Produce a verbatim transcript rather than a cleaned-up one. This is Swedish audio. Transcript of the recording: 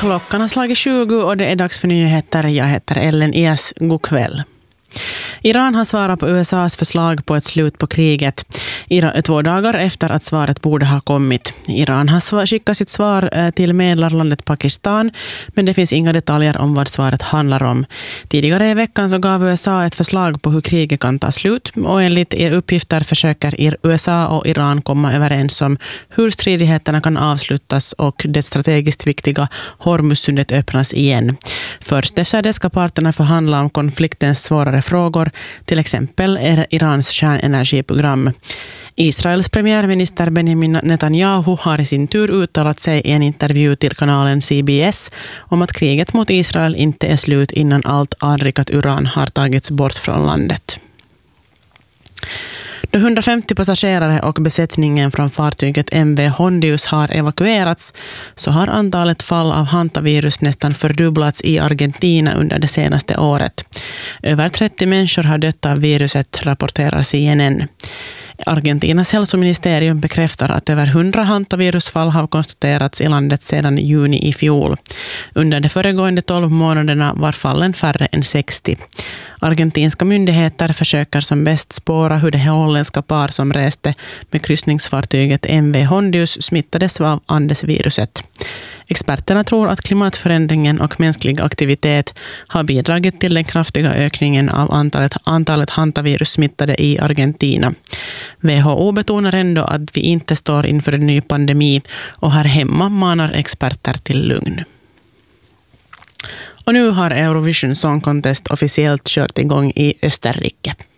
Klockan har slagit tjugo och det är dags för nyheter. Jag heter Ellen Ias. God kväll. Iran har svarat på U S A:s förslag på ett slut på kriget. Iran, två dagar efter att svaret borde ha kommit. Iran har skickat sitt svar till medlarlandet Pakistan, men det finns inga detaljer om vad svaret handlar om. Tidigare i veckan så gav U S A ett förslag på hur kriget kan ta slut, och enligt er uppgifter försöker U S A och Iran komma överens om hur stridigheterna kan avslutas och det strategiskt viktiga Hormuzsundet öppnas igen. Först efter det ska parterna förhandla om konfliktens svårare frågor, till exempel är Irans kärnenergiprogram. Israels premiärminister Benjamin Netanyahu har i sin tur uttalat sig i en intervju till kanalen C B S om att kriget mot Israel inte är slut innan allt anrikat uran har tagits bort från landet. Då hundrafemtio passagerare och besättningen från fartyget M V Hondius har evakuerats så har antalet fall av hantavirus nästan fördubblats i Argentina under det senaste året. Över trettio människor har dött av viruset, rapporterar C N N. Argentinas hälsoministerium bekräftar att över hundra hantavirusfall har konstaterats i landet sedan juni i fjol. Under de föregående tolv månaderna var fallen färre än sextio. Argentinska myndigheter försöker som bäst spåra hur det holländska par som reste med kryssningsfartyget M V Hondius smittades av Andesviruset. Experterna tror att klimatförändringen och mänsklig aktivitet har bidragit till den kraftiga ökningen av antalet, antalet hantavirus-smittade i Argentina. W H O betonar ändå att vi inte står inför en ny pandemi, och här hemma manar experter till lugn. Och nu har Eurovision Song Contest officiellt kört igång i Österrike.